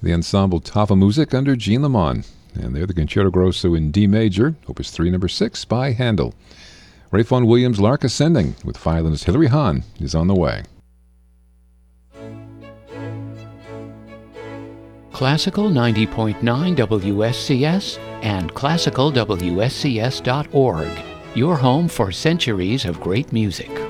the ensemble Tava Music under Jean Lamont. And they're the Concerto Grosso in D major, Opus 3, number 6 by Handel. Ralph Vaughan Williams' Lark Ascending with violinist Hilary Hahn is on the way. Classical 90.9 WSCS and classicalwscs.org. Your home for centuries of great music.